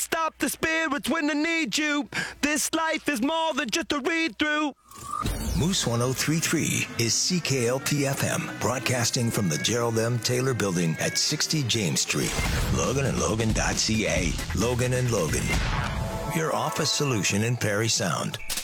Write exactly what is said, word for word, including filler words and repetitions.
Stop the spirits when they need you. This life is more than just a read-through. Moose one oh three point three is C K L P F M, broadcasting from the Gerald M. Taylor Building at sixty James Street. Logan and Logan dot C A. Logan and Logan, your office solution in Perry Sound.